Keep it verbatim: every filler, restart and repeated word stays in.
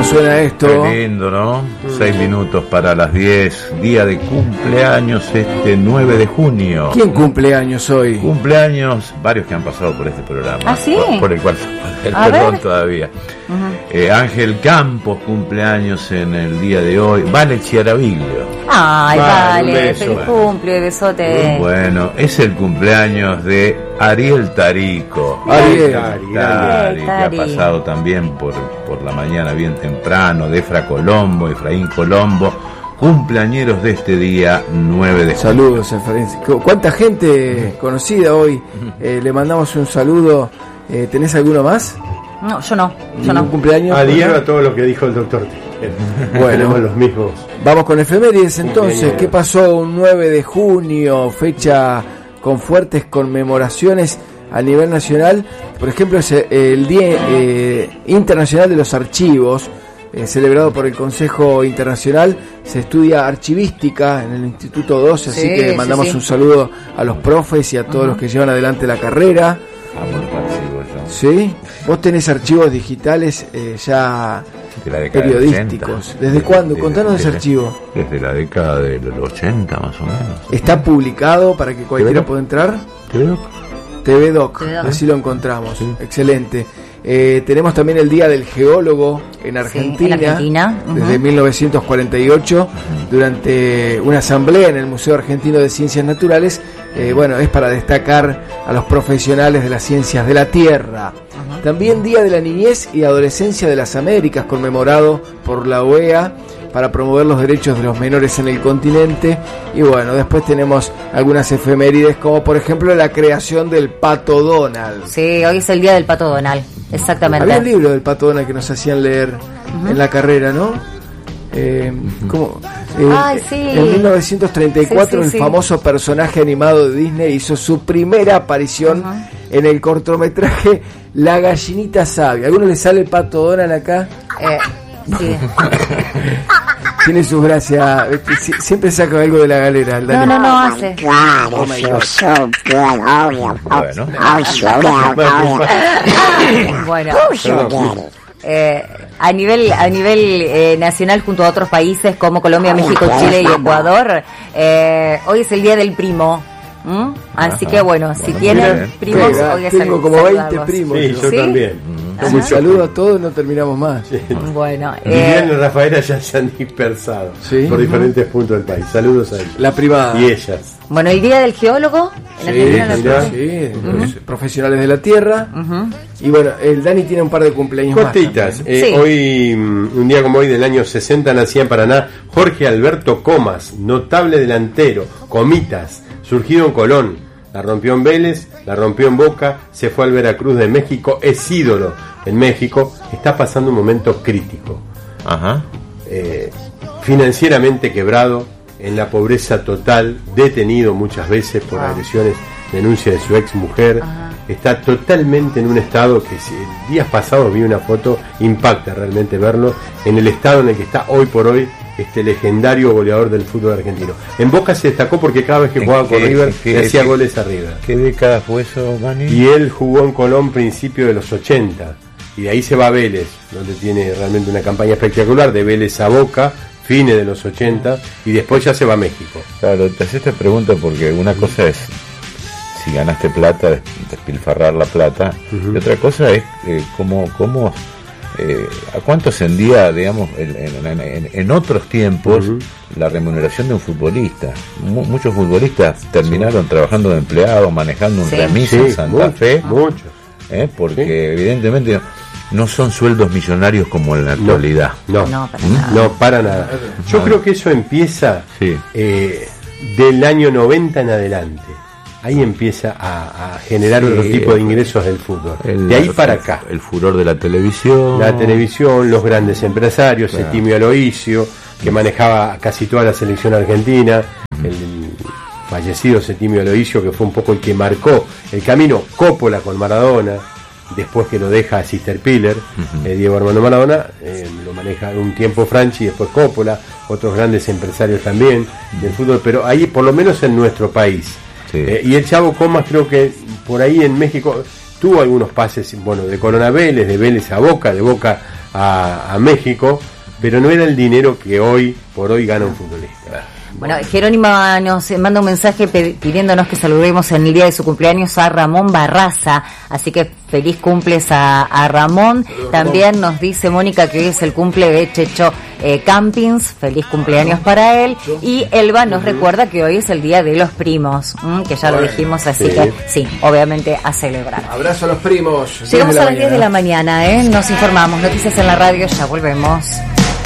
lindo suena esto. Qué lindo, ¿no? Seis minutos para las diez. Día de cumpleaños este nueve de junio. ¿Quién cumpleaños hoy? Cumpleaños, varios que han pasado por este programa. ¿Ah, sí? Por, por el cual el A perdón ver. todavía. Uh-huh. Eh, Ángel Campos, cumpleaños en el día de hoy. Vale Chiaraviglio. Ay, Vale, un vale, beso, feliz vale. cumple, besote. Bueno, es el cumpleaños de Ariel Tarico. Ariel. Tari, Ariel, que ha Tari. pasado también por, por la mañana bien temprano, de Efra Colombo, Efraín Colombo, cumpleañeros de este día nueve de junio. Saludos, Efraín. ¿Cuánta gente conocida hoy? Eh, le mandamos un saludo. Eh, ¿Tenés alguno más? No, yo no, yo ¿Ningún no. cumpleaños? Adhiero a todo lo que dijo el doctor. Bueno. Tenemos los mismos. Vamos con efemérides entonces. Cumpleaños. ¿Qué pasó un nueve de junio? Fecha con fuertes conmemoraciones a nivel nacional. Por ejemplo, es el Día eh, Internacional de los Archivos, eh, celebrado por el Consejo Internacional. Se estudia archivística en el Instituto doce, así Sí, que sí, mandamos sí. un saludo a los profes y a todos Ujú. los que llevan adelante la carrera. Vamos, participo yo. ¿Sí? Vos tenés archivos digitales eh, ya De la década del periodísticos. ochenta. ¿Desde cuándo? Desde- Contanos de ese desde- archivo. Desde la década del ochenta más o menos. ¿Está publicado para que cualquiera ¿Te pueda entrar? Creo. T V Doc, T V Doc. así lo encontramos. Sí. Excelente. Eh, tenemos también el Día del Geólogo en Argentina, en Argentina, ujú. desde mil novecientos cuarenta y ocho, durante una asamblea en el Museo Argentino de Ciencias Naturales. Eh, bueno, es para destacar a los profesionales de las ciencias de la Tierra. También Día de la Niñez y Adolescencia de las Américas, conmemorado por la O E A para promover los derechos de los menores en el continente. Y bueno, después tenemos algunas efemérides, como por ejemplo la creación del Pato Donald. Sí, hoy es el día del Pato Donald, exactamente. Había un libro del Pato Donald que nos hacían leer en la carrera, ¿no? Eh, ¿cómo? Eh, Ay, sí. En mil novecientos treinta y cuatro Sí, sí, el sí. famoso personaje animado de Disney hizo su primera aparición Ajá. en el cortometraje La Gallinita Sabia. ¿A alguno le sale el Pato Donald acá? Eh, sí. Tiene sus gracias. eh, si- Siempre saca algo de la galera. el No, Dani. no, no hace. Oh my God. Bueno, Bueno, eh, a nivel a nivel eh, nacional, junto a otros países como Colombia, México, Chile y Ecuador, eh, hoy es el día del primo. ¿m? Así Ajá. que bueno, si Bueno, tienen bien. primos, Pega, hoy es tengo el- como veinte saludarlos. primos. Sí, yo ¿Sí? también. Como Ajá. saludo a todos, no terminamos más. Bueno, Vivian y eh, Rafaela ya se han dispersado Sí. por diferentes puntos del país. Saludos a ellos. La privada. Y ellas. bueno, el día del geólogo en Argentina lo mirá. Sí, los profesionales de la tierra. Ujú. Y bueno, el Dani tiene un par de cumpleaños más Cortitas. también. Eh, Sí. Hoy, mm, un día como hoy del año sesenta, nacía en Paraná Jorge Alberto Comas, notable delantero, Comitas, surgido en Colón. La rompió en Vélez, la rompió en Boca, se fue al Veracruz de México, es ídolo en México, está pasando un momento crítico. ajá. Eh, financieramente quebrado, en la pobreza total, detenido muchas veces por Ah. agresiones, denuncia de su ex mujer, Ajá. está totalmente en un estado que si, días pasados vi una foto, impacta realmente verlo, en el estado en el que está hoy por hoy este legendario goleador del fútbol argentino. En Boca se destacó porque cada vez que ¿En jugaba con qué- River en qué- le hacía qué- goles a River. ¿Qué década fue eso, Dani? Y él jugó en Colón principio de los ochenta. Y de ahí se va a Vélez, donde tiene realmente una campaña espectacular, de Vélez a Boca, fines de los ochenta, y después ya se va a México. Claro, te hacía esta pregunta porque una cosa es si ganaste plata, des- despilfarrar la plata, Ujú. y otra cosa es eh, cómo, cómo eh, a cuánto ascendía, digamos, en, en- en- en otros tiempos Ujú. la remuneración de un futbolista. Mu- muchos futbolistas terminaron trabajando de empleado, manejando un Sí. remis Sí, en Santa muchos, Fe, muchos. eh, porque Sí. evidentemente no son sueldos millonarios como en la actualidad. No, No, para ¿Mm? nada. no, para nada. Yo creo que eso empieza Sí. eh, del año noventa en adelante. Ahí empieza a, a generar Sí. otro tipo de ingresos del fútbol. El- de ahí para acá. El furor de la televisión. La televisión, los grandes empresarios, Claro. Septimio Aloisio, que manejaba casi toda la selección argentina, el fallecido Septimio Aloisio, que fue un poco el que marcó el camino, Coppola con Maradona, después que lo deja Sister Piller, Ujú. eh, Diego Armando Maradona, eh, lo maneja un tiempo Franchi, después Coppola, otros grandes empresarios también del fútbol, pero ahí por lo menos en nuestro país. Sí. Eh, y el Chavo Comas creo que por ahí en México tuvo algunos pases, bueno, de Colón a Vélez, de Vélez a Boca, de Boca a, a México, pero no era el dinero que hoy por hoy gana un futbolista. Bueno, Jerónima nos manda un mensaje pidiéndonos que saludemos en el día de su cumpleaños a Ramón Barraza, así que feliz cumples a, a Ramón. También nos dice Mónica que hoy es el cumple de Checho eh, Campins, feliz cumpleaños para él. Y Elba nos recuerda que hoy es el día de los primos, ¿m? que ya lo dijimos, así sí. que sí, obviamente a celebrar. Abrazo a los primos. Llegamos a las diez de la mañana, ¿eh? Nos informamos, noticias en la radio, ya volvemos.